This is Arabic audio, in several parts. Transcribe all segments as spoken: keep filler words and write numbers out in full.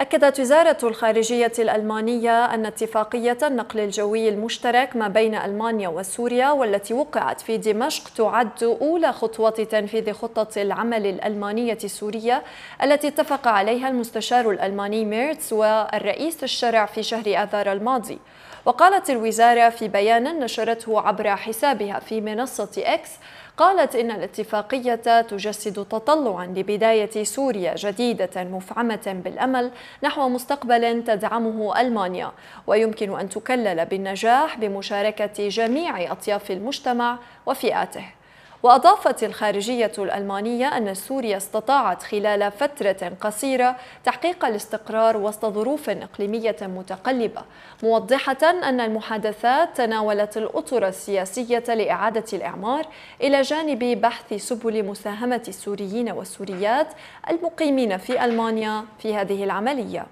أكدت وزارة الخارجية الألمانية أن اتفاقية النقل الجوي المشترك ما بين ألمانيا وسوريا والتي وقعت في دمشق تعد أولى خطوات تنفيذ خطة العمل الألمانية السورية التي اتفق عليها المستشار الألماني ميرتس والرئيس الشرع في شهر آذار الماضي. وقالت الوزارة في بيان نشرته عبر حسابها في منصة إكس، قالت إن الاتفاقية تجسد تطلعاً لبداية سوريا جديدة مفعمة بالأمل نحو مستقبل تدعمه ألمانيا، ويمكن أن تكلل بالنجاح بمشاركة جميع أطياف المجتمع وفئاته. وأضافت الخارجية الألمانية أن سوريا استطاعت خلال فترة قصيرة تحقيق الاستقرار وسط ظروف إقليمية متقلبة، موضحة أن المحادثات تناولت الأطر السياسية لإعادة الإعمار إلى جانب بحث سبل مساهمة السوريين والسوريات المقيمين في ألمانيا في هذه العملية.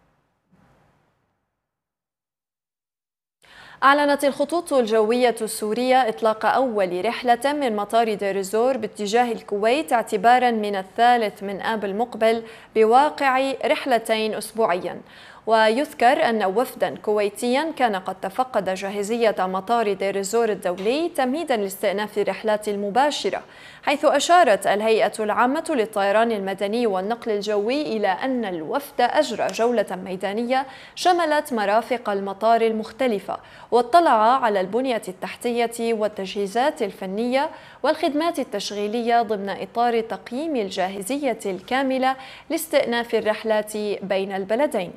أعلنت الخطوط الجوية السورية إطلاق أول رحلة من مطار دير الزور باتجاه الكويت اعتباراً من الثالث من آب المقبل بواقع رحلتين أسبوعياً. ويذكر أن وفداً كويتياً كان قد تفقد جاهزية مطار دير الزور الدولي تمهيداً لاستئناف الرحلات المباشرة، حيث أشارت الهيئة العامة للطيران المدني والنقل الجوي إلى أن الوفد أجرى جولة ميدانية شملت مرافق المطار المختلفة، واطلع على البنية التحتية والتجهيزات الفنية والخدمات التشغيلية ضمن إطار تقييم الجاهزية الكاملة لاستئناف الرحلات بين البلدين.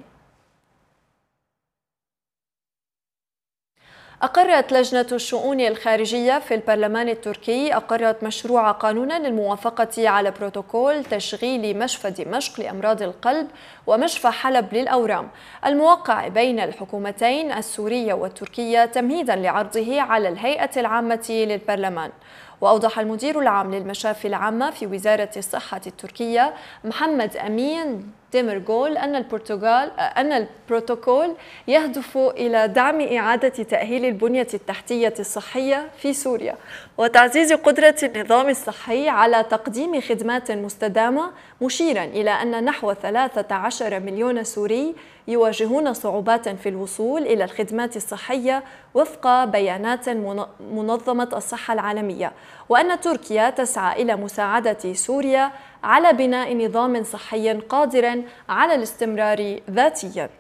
أقرت لجنة الشؤون الخارجية في البرلمان التركي أقرت مشروع قانون للموافقة على بروتوكول تشغيل مشفى دمشق لأمراض القلب ومشفى حلب للأورام الموقع بين الحكومتين السورية والتركية تمهيدا لعرضه على الهيئة العامة للبرلمان. وأوضح المدير العام للمشافي العامة في وزارة الصحة التركية محمد أمين ديمرغول أن البرتغال أن البروتوكول يهدف إلى دعم إعادة تأهيل البنية التحتية الصحية في سوريا وتعزيز قدرة النظام الصحي على تقديم خدمات مستدامة، مشيرا إلى أن نحو ثلاثة عشر مليون سوري يواجهون صعوبات في الوصول إلى الخدمات الصحية وفق بيانات منظمة الصحة العالمية، وأن تركيا تسعى إلى مساعدة سوريا على بناء نظام صحي قادر على الاستمرار ذاتيا.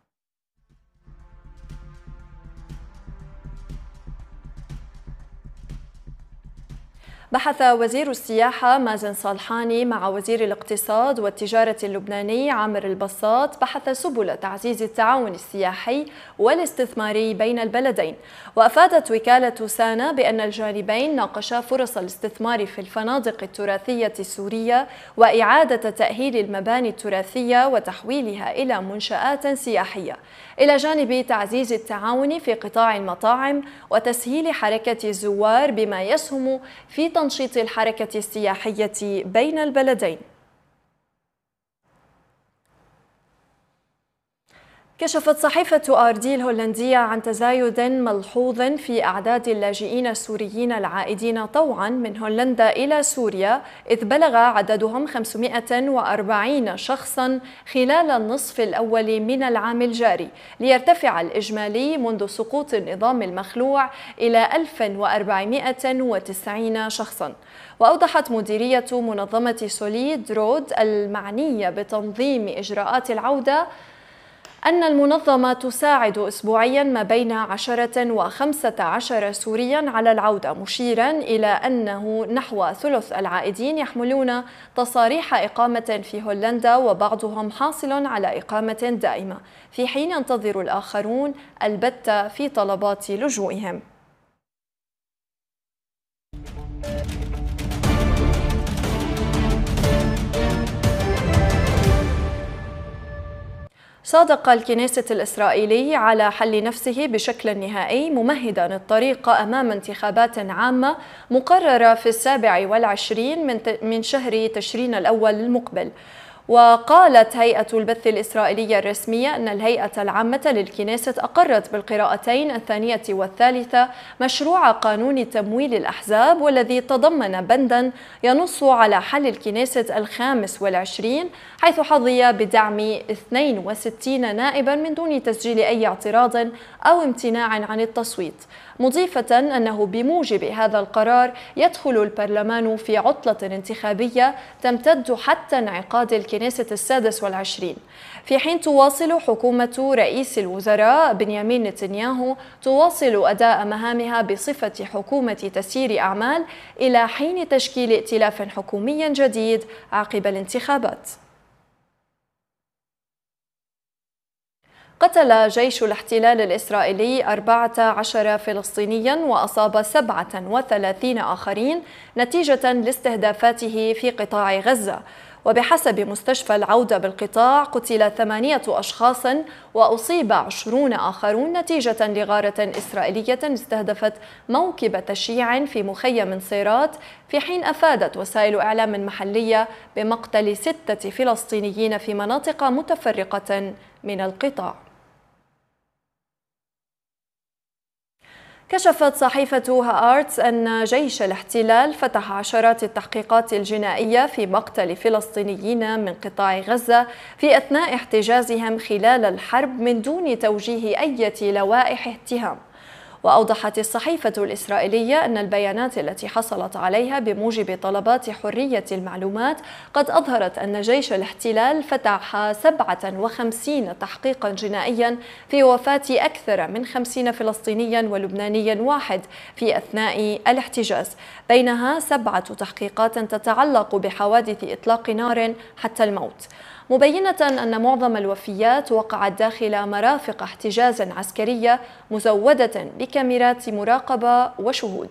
بحث وزير السياحة مازن صالحاني مع وزير الاقتصاد والتجارة اللبناني عامر البساط بحث سبل تعزيز التعاون السياحي والاستثماري بين البلدين. وأفادت وكالة سانا بأن الجانبين ناقشا فرص الاستثمار في الفنادق التراثية السورية وإعادة تأهيل المباني التراثية وتحويلها إلى منشآت سياحية، إلى جانب تعزيز التعاون في قطاع المطاعم وتسهيل حركة الزوار بما يسهم في تنشيط الحركة السياحية بين البلدين. كشفت صحيفة آردي الهولندية عن تزايد ملحوظ في أعداد اللاجئين السوريين العائدين طوعا من هولندا إلى سوريا، إذ بلغ عددهم خمسمائة وأربعين شخصا خلال النصف الأول من العام الجاري، ليرتفع الإجمالي منذ سقوط النظام المخلوع إلى ألف وأربعمائة وتسعين شخصا. وأوضحت مديرية منظمة سوليد رود المعنية بتنظيم إجراءات العودة أن المنظمة تساعد أسبوعيا ما بين عشرة وخمسة عشر سوريا على العودة، مشيرا إلى أنه نحو ثلث العائدين يحملون تصاريح إقامة في هولندا وبعضهم حاصل على إقامة دائمة، في حين ينتظر الآخرون البت في طلبات لجوئهم. صادق الكنيست الإسرائيلي على حل نفسه بشكل نهائي، ممهدا الطريق أمام انتخابات عامة مقررة في السابع والعشرين من من شهر تشرين الأول المقبل. وقالت هيئة البث الإسرائيلية الرسمية أن الهيئة العامة للكنيست أقرت بالقراءتين الثانية والثالثة مشروع قانون تمويل الأحزاب، والذي تضمن بندا ينص على حل الكنيست الخامس والعشرين، حيث حظي بدعم اثنين وستين نائبا من دون تسجيل أي اعتراض أو امتناع عن التصويت، مضيفة أنه بموجب هذا القرار يدخل البرلمان في عطلة انتخابية تمتد حتى انعقاد الكنيست السادس والعشرين، في حين تواصل حكومة رئيس الوزراء بنيامين نتنياهو تواصل أداء مهامها بصفة حكومة تسيير أعمال إلى حين تشكيل ائتلاف حكومي جديد عقب الانتخابات. قتل جيش الاحتلال الإسرائيلي أربعة عشر فلسطينيا وأصاب سبعة وثلاثين آخرين نتيجة لاستهدافاته في قطاع غزة، وبحسب مستشفى العودة بالقطاع قتل ثمانية أشخاص وأصيب عشرون آخرون نتيجة لغارة إسرائيلية استهدفت موكب تشييع في مخيم صيرات، في حين أفادت وسائل إعلام محلية بمقتل ستة فلسطينيين في مناطق متفرقة من القطاع. كشفت صحيفة هآرتس أن جيش الاحتلال فتح عشرات التحقيقات الجنائية في مقتل فلسطينيين من قطاع غزة في أثناء احتجازهم خلال الحرب من دون توجيه أي لوائح اتهام. وأوضحت الصحيفة الإسرائيلية أن البيانات التي حصلت عليها بموجب طلبات حرية المعلومات قد أظهرت أن جيش الاحتلال فتح سبعة وخمسين تحقيقا جنائيا في وفاة أكثر من خمسين فلسطينيا ولبنانيا واحد في أثناء الاحتجاز، بينها سبعة تحقيقات تتعلق بحوادث إطلاق نار حتى الموت، مبينة أن معظم الوفيات وقعت داخل مرافق احتجاز عسكرية مزودة بكاميرات مراقبة وشهود.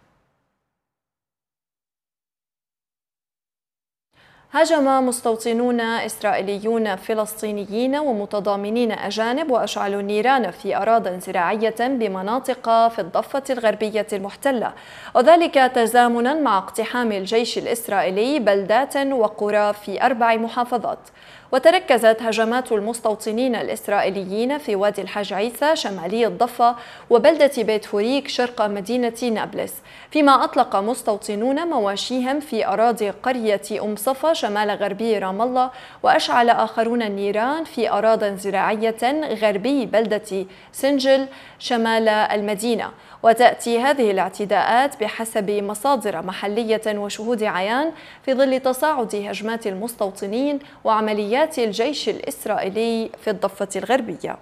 هاجم مستوطنون إسرائيليون فلسطينيين ومتضامنين أجانب وأشعلوا النيران في أراضٍ زراعية بمناطق في الضفة الغربية المحتلة، وذلك تزامناً مع اقتحام الجيش الإسرائيلي بلدات وقرى في أربع محافظات. وتركزت هجمات المستوطنين الإسرائيليين في وادي الحاج عيسى شمالي الضفة وبلدة بيت فوريك شرق مدينة نابلس، فيما أطلق مستوطنون مواشيهم في أراضي قرية أم صفا شمال غربي رام الله، وأشعل آخرون النيران في أراضٍ زراعية غربي بلدة سنجل شمال المدينة. وتأتي هذه الاعتداءات بحسب مصادر محلية وشهود عيان في ظل تصاعد هجمات المستوطنين وعمليات الجيش الإسرائيلي في الضفة الغربية.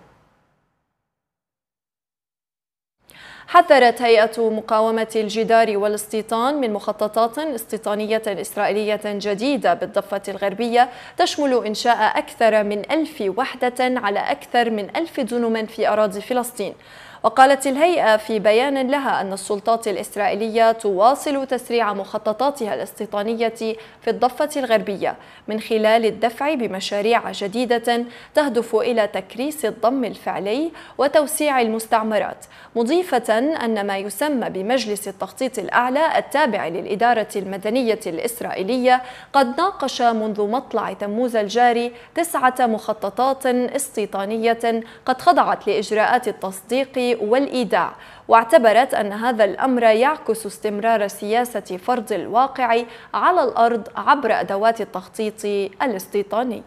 حذرت هيئة مقاومة الجدار والاستيطان من مخططات استيطانية إسرائيلية جديدة بالضفة الغربية تشمل إنشاء أكثر من ألف وحدة على أكثر من ألف دنم في أراضي فلسطين. وقالت الهيئة في بيان لها أن السلطات الإسرائيلية تواصل تسريع مخططاتها الاستيطانية في الضفة الغربية من خلال الدفع بمشاريع جديدة تهدف إلى تكريس الضم الفعلي وتوسيع المستعمرات، مضيفة أن ما يسمى بمجلس التخطيط الأعلى التابع للإدارة المدنية الإسرائيلية قد ناقش منذ مطلع تموز الجاري تسعة مخططات استيطانية قد خضعت لإجراءات التصديق والإيداع، واعتبرت أن هذا الأمر يعكس استمرار سياسة فرض الواقع على الأرض عبر أدوات التخطيط الاستيطاني.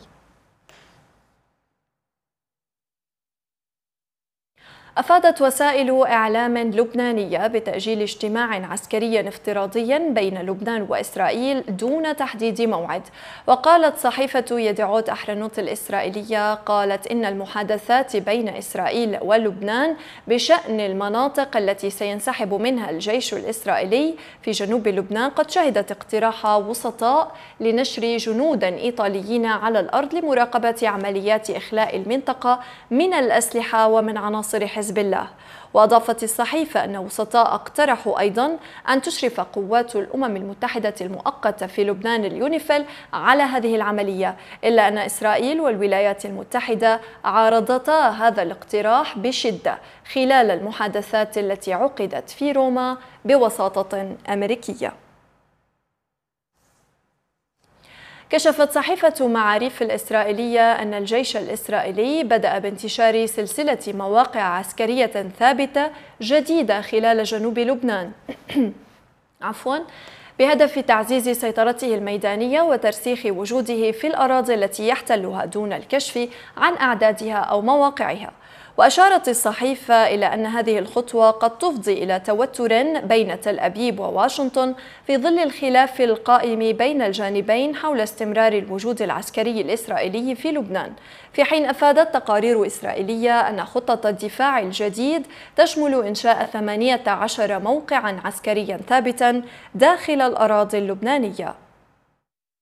أفادت وسائل إعلام لبنانية بتأجيل اجتماع عسكري افتراضي بين لبنان وإسرائيل دون تحديد موعد. وقالت صحيفة يدعوت أحرنوت الإسرائيلية قالت إن المحادثات بين إسرائيل ولبنان بشأن المناطق التي سينسحب منها الجيش الإسرائيلي في جنوب لبنان قد شهدت اقتراح وسطاء لنشر جنودا إيطاليين على الأرض لمراقبة عمليات إخلاء المنطقة من الأسلحة ومن عناصر حزب بالله. وأضافت الصحيفة أن وسطاء اقترحوا أيضا أن تشرف قوات الأمم المتحدة المؤقتة في لبنان اليونيفيل على هذه العملية، إلا أن إسرائيل والولايات المتحدة عارضتا هذا الاقتراح بشدة خلال المحادثات التي عقدت في روما بوساطة أمريكية. كشفت صحيفة معاريف الإسرائيلية أن الجيش الإسرائيلي بدأ بانتشار سلسلة مواقع عسكرية ثابتة جديدة خلال جنوب لبنان عفواً بهدف تعزيز سيطرته الميدانية وترسيخ وجوده في الأراضي التي يحتلها دون الكشف عن أعدادها أو مواقعها. وأشارت الصحيفة إلى أن هذه الخطوة قد تفضي إلى توتر بين تل أبيب وواشنطن في ظل الخلاف القائم بين الجانبين حول استمرار الوجود العسكري الإسرائيلي في لبنان، في حين أفادت تقارير إسرائيلية أن خطة الدفاع الجديد تشمل إنشاء ثمانية عشر موقعاً عسكرياً ثابتاً داخل الأراضي اللبنانية.